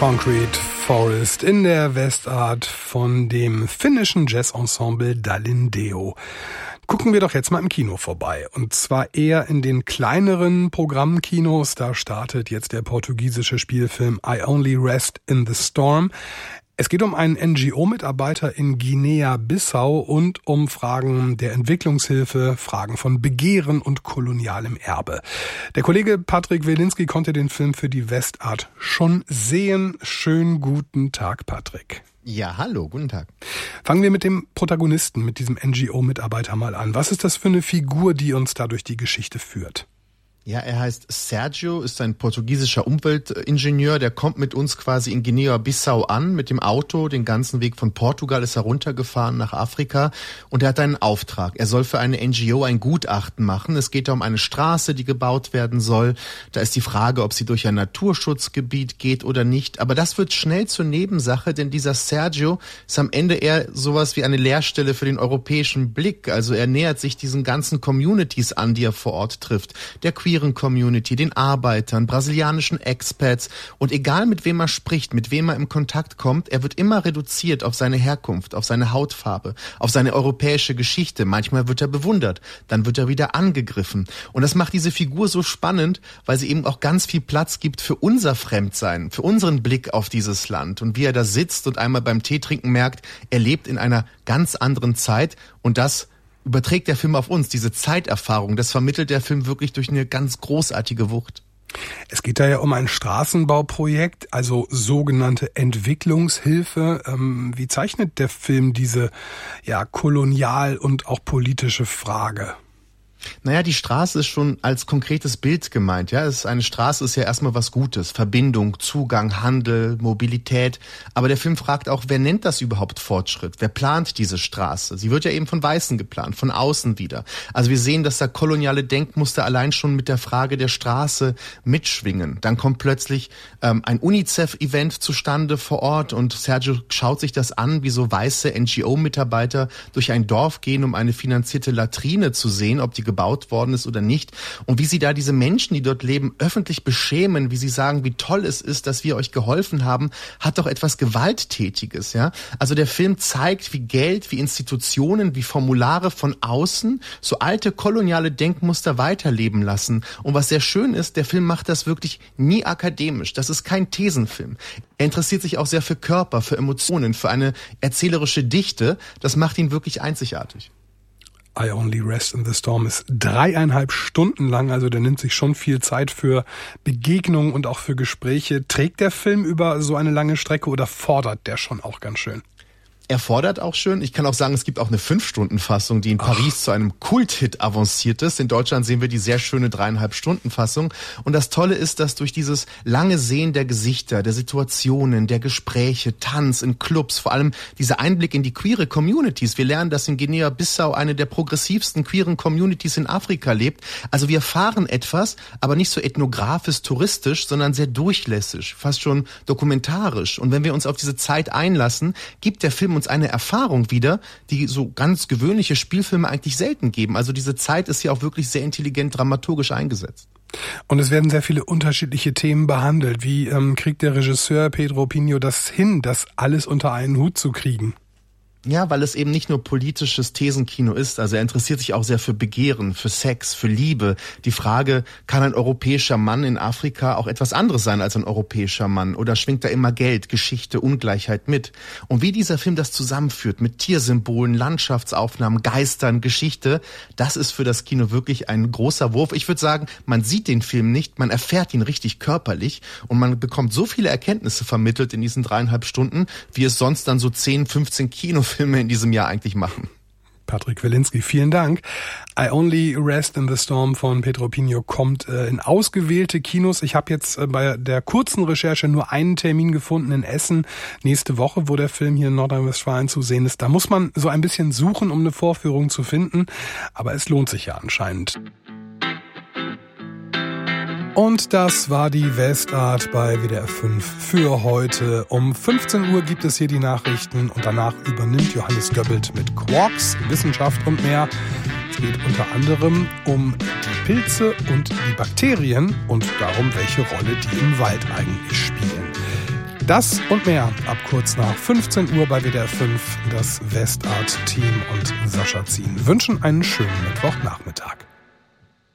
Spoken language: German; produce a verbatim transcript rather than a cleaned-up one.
Concrete Forest in der Westart von dem finnischen Jazzensemble Dall'Indio. Gucken wir doch jetzt mal im Kino vorbei. Und zwar eher in den kleineren Programmkinos. Da startet jetzt der portugiesische Spielfilm I Only Rest in the Storm. Es geht um einen N G O-Mitarbeiter in Guinea-Bissau und um Fragen der Entwicklungshilfe, Fragen von Begehren und kolonialem Erbe. Der Kollege Patrick Welinski konnte den Film für die Westart schon sehen. Schönen guten Tag, Patrick. Ja, hallo, guten Tag. Fangen wir mit dem Protagonisten, mit diesem N G O-Mitarbeiter mal an. Was ist das für eine Figur, die uns da durch die Geschichte führt? Ja, er heißt Sergio, ist ein portugiesischer Umweltingenieur, der kommt mit uns quasi in Guinea-Bissau an, mit dem Auto, den ganzen Weg von Portugal ist er runtergefahren nach Afrika und er hat einen Auftrag. Er soll für eine N G O ein Gutachten machen. Es geht da um eine Straße, die gebaut werden soll. Da ist die Frage, ob sie durch ein Naturschutzgebiet geht oder nicht. Aber das wird schnell zur Nebensache, denn dieser Sergio ist am Ende eher sowas wie eine Leerstelle für den europäischen Blick. Also er nähert sich diesen ganzen Communities an, die er vor Ort trifft. Der queeren Community, den Arbeitern, brasilianischen Expats und egal mit wem er spricht, mit wem er im Kontakt kommt, er wird immer reduziert auf seine Herkunft, auf seine Hautfarbe, auf seine europäische Geschichte. Manchmal wird er bewundert, dann wird er wieder angegriffen. Und das macht diese Figur so spannend, weil sie eben auch ganz viel Platz gibt für unser Fremdsein, für unseren Blick auf dieses Land. Und wie er da sitzt und einmal beim Tee trinken merkt, er lebt in einer ganz anderen Zeit und das überträgt der Film auf uns, diese Zeiterfahrung. Das vermittelt der Film wirklich durch eine ganz großartige Wucht. Es geht da ja um ein Straßenbauprojekt, also sogenannte Entwicklungshilfe. Ähm, wie zeichnet der Film diese ja kolonial- und auch politische Frage? Naja, die Straße ist schon als konkretes Bild gemeint. Ja, es ist eine Straße ist ja erstmal was Gutes. Verbindung, Zugang, Handel, Mobilität. Aber der Film fragt auch, wer nennt das überhaupt Fortschritt? Wer plant diese Straße? Sie wird ja eben von Weißen geplant, von außen wieder. Also wir sehen, dass da koloniale Denkmuster allein schon mit der Frage der Straße mitschwingen. Dann kommt plötzlich ähm, ein UNICEF-Event zustande vor Ort und Sergio schaut sich das an, wie so weiße N G O-Mitarbeiter durch ein Dorf gehen, um eine finanzierte Latrine zu sehen, ob die gebaut worden ist oder nicht und wie sie da diese Menschen, die dort leben, öffentlich beschämen, wie sie sagen, wie toll es ist, dass wir euch geholfen haben, hat doch etwas Gewalttätiges, ja. Also der Film zeigt, wie Geld, wie Institutionen, wie Formulare von außen so alte koloniale Denkmuster weiterleben lassen. Und was sehr schön ist, der Film macht das wirklich nie akademisch. Das ist kein Thesenfilm. Er interessiert sich auch sehr für Körper, für Emotionen, für eine erzählerische Dichte. Das macht ihn wirklich einzigartig. I Only Rest in the Storm ist dreieinhalb Stunden lang, also der nimmt sich schon viel Zeit für Begegnungen und auch für Gespräche. Trägt der Film über so eine lange Strecke oder fordert der schon auch ganz schön? Er fordert auch schön. Ich kann auch sagen, es gibt auch eine fünf-Stunden-Fassung, die in Paris Ach. zu einem Kulthit avanciert ist. In Deutschland sehen wir die sehr schöne dreieinhalb-Stunden-Fassung. Und das Tolle ist, dass durch dieses lange Sehen der Gesichter, der Situationen, der Gespräche, Tanz in Clubs, vor allem dieser Einblick in die queere Communities. Wir lernen, dass in Guinea-Bissau eine der progressivsten queeren Communities in Afrika lebt. Also wir erfahren etwas, aber nicht so ethnografisch, touristisch, sondern sehr durchlässig, fast schon dokumentarisch. Und wenn wir uns auf diese Zeit einlassen, gibt der Film uns eine Erfahrung wieder, die so ganz gewöhnliche Spielfilme eigentlich selten geben. Also diese Zeit ist hier auch wirklich sehr intelligent dramaturgisch eingesetzt. Und es werden sehr viele unterschiedliche Themen behandelt. Wie ähm, kriegt der Regisseur Pedro Pinho das hin, das alles unter einen Hut zu kriegen? Ja, weil es eben nicht nur politisches Thesenkino ist. Also er interessiert sich auch sehr für Begehren, für Sex, für Liebe. Die Frage, kann ein europäischer Mann in Afrika auch etwas anderes sein als ein europäischer Mann? Oder schwingt da immer Geld, Geschichte, Ungleichheit mit? Und wie dieser Film das zusammenführt mit Tiersymbolen, Landschaftsaufnahmen, Geistern, Geschichte, das ist für das Kino wirklich ein großer Wurf. Ich würde sagen, man sieht den Film nicht, man erfährt ihn richtig körperlich und man bekommt so viele Erkenntnisse vermittelt in diesen dreieinhalb Stunden, wie es sonst dann so zehn, fünfzehn Kinofilme Filme in diesem Jahr eigentlich machen. Patrick Welinski, vielen Dank. I Only Rest in the Storm von Pedro Pinho kommt äh, in ausgewählte Kinos. Ich habe jetzt äh, bei der kurzen Recherche nur einen Termin gefunden in Essen nächste Woche, wo der Film hier in Nordrhein-Westfalen zu sehen ist. Da muss man so ein bisschen suchen, um eine Vorführung zu finden, aber es lohnt sich ja anscheinend. Und das war die Westart bei W D R fünf für heute. Um fünfzehn Uhr gibt es hier die Nachrichten und danach übernimmt Johannes Göbbelt mit Quarks, Wissenschaft und mehr. Es geht unter anderem um die Pilze und die Bakterien und darum, welche Rolle die im Wald eigentlich spielen. Das und mehr ab kurz nach fünfzehn Uhr bei W D R fünf, das Westart-Team und Sascha Zien wünschen einen schönen Mittwochnachmittag.